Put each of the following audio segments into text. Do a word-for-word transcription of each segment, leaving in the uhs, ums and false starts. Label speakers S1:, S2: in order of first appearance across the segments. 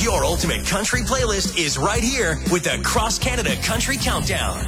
S1: Your ultimate country playlist is right here with the Cross Canada Country Countdown.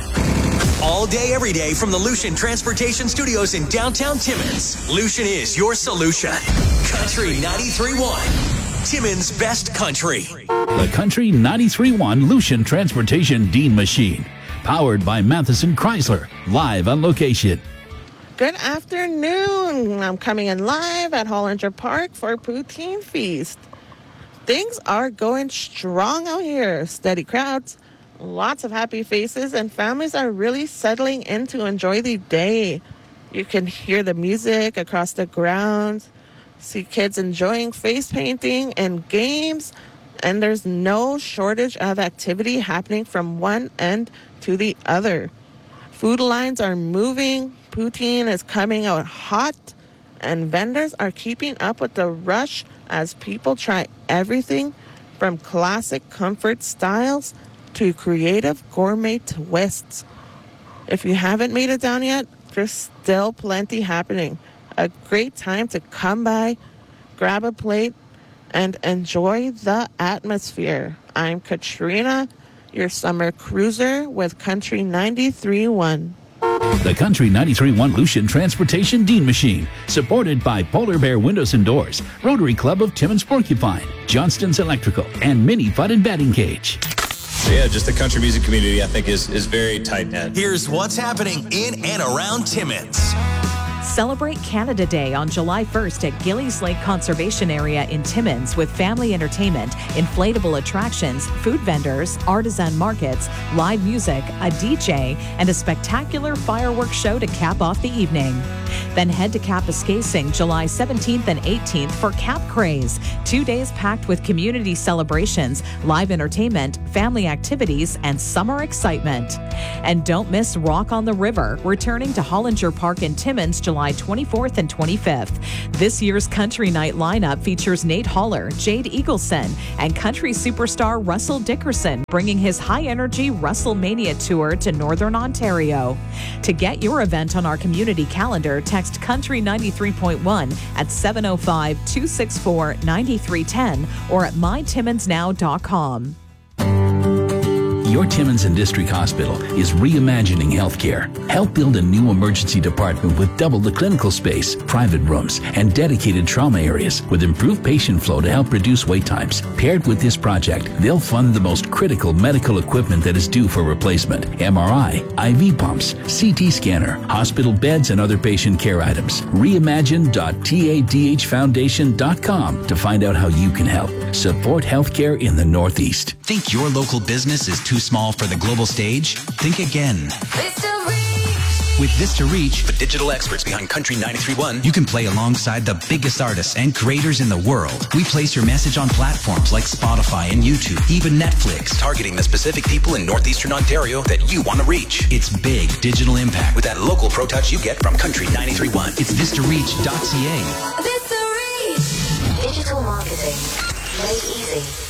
S1: All day, every day from the Lucian Transportation Studios in downtown Timmins. Lucian is your solution. Country ninety-three point one. Timmins' best country.
S2: The Country ninety-three point one Lucian Transportation Dean Machine. Powered by Matheson Chrysler. Live on location.
S3: Good afternoon. I'm coming in live at Hollinger Park for Poutine Feast. Things are going strong out here. Steady crowds, lots of happy faces, and families are really settling in to enjoy the day. You can hear the music across the grounds, see kids enjoying face painting and games, and there's no shortage of activity happening from one end to the other. Food lines are moving, poutine is coming out hot, and vendors are keeping up with the rush as people try everything from classic comfort styles to creative gourmet twists. If you haven't made it down yet, there's still plenty happening. A great time to come by, grab a plate, and enjoy the atmosphere. I'm Katrina, your summer cruiser with Country ninety-three point one.
S2: The Country ninety-three point one Lucian Transportation Dean Machine, supported by Polar Bear Windows and Doors, Rotary Club of Timmins Porcupine, Johnston's Electrical, and Mini Fun and Batting Cage.
S4: So yeah, just the country music community, I think, is, is very tight-knit.
S1: Here's what's happening in and around Timmins.
S5: Celebrate Canada Day on July first at Gillies Lake Conservation Area in Timmins with family entertainment, inflatable attractions, food vendors, artisan markets, live music, a D J, and a spectacular fireworks show to cap off the evening. Then head to Kapuskasing July seventeenth and eighteenth for Cap Craze, two days packed with community celebrations, live entertainment, family activities, and summer excitement. And don't miss Rock on the River, returning to Hollinger Park in Timmins July twenty-fourth and twenty-fifth. This year's Country Night lineup features Nate Holler, Jade Eagleson, and country superstar Russell Dickerson, bringing his high-energy WrestleMania tour to Northern Ontario. To get your event on our community calendar, text Country ninety-three point one at seven oh five, two six four, nine three one oh or at my timmins now dot com.
S2: Your Timmins and District Hospital is reimagining healthcare. Help build a new emergency department with double the clinical space, private rooms, and dedicated trauma areas with improved patient flow to help reduce wait times. Paired with this project, they'll fund the most critical medical equipment that is due for replacement: M R I, I V pumps, C T scanner, hospital beds, and other patient care items. reimagine dot tadh foundation dot com to find out how you can help. Support healthcare in the Northeast.
S6: Think your local business is too small for the global stage? Think again.
S7: Vista Reach.
S6: With Vista Reach,
S1: The digital experts behind Country ninety-three point one.
S6: you can play alongside the biggest artists and creators in the world. We place your message on platforms like Spotify and YouTube, even Netflix.
S1: Targeting the specific people in northeastern Ontario that you want to reach.
S6: It's big digital impact.
S1: With that local pro touch you get from Country ninety-three point one.
S6: It's vista reach dot c a.
S7: Vista Reach. Digital marketing made easy.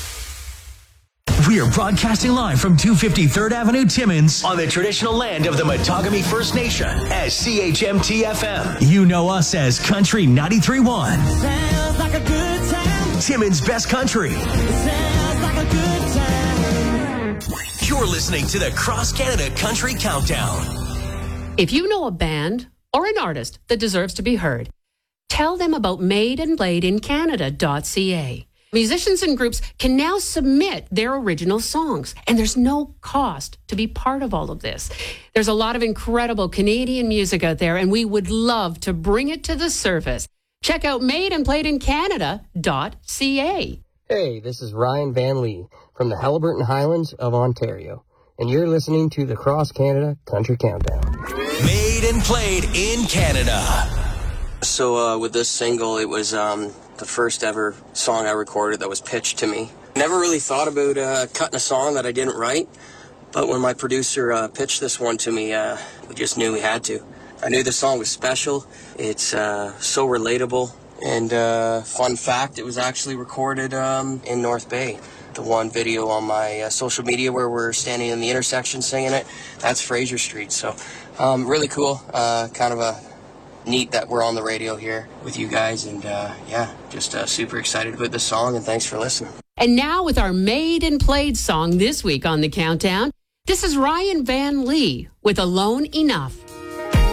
S1: We are broadcasting live from two fifty-third Avenue, Timmins, on the traditional land of the Matagami First Nation as C H M T F M. You know us as Country ninety-three point one.
S8: Sounds like a good time.
S1: Timmins' best country.
S8: Sounds like a good time.
S1: You're listening to the Cross Canada Country Countdown.
S9: If you know a band or an artist that deserves to be heard, tell them about made and played in canada dot c a. Musicians and groups can now submit their original songs, and there's no cost to be part of all of this. There's a lot of incredible Canadian music out there, and we would love to bring it to the surface. Check out made and played in canada dot c a.
S10: Hey, this is Ryan Van Lee from the Haliburton Highlands of Ontario, and you're listening to the Cross Canada Country Countdown.
S1: Made and played in Canada.
S11: So uh, with this single, it was um, the first ever song I recorded that was pitched to me. Never really thought about uh, cutting a song that I didn't write, but when my producer uh, pitched this one to me, uh, we just knew we had to. I knew the song was special. It's uh, so relatable. And uh, fun fact, it was actually recorded um, in North Bay. The one video on my uh, social media where we're standing in the intersection singing it, that's Fraser Street. So um, really cool, uh, kind of a neat that we're on the radio here with you guys, and uh, yeah, just uh, super excited about this song, and thanks for listening.
S9: And now with our made and played song this week on the Countdown, this is Ryan Van Lee with Alone Enough.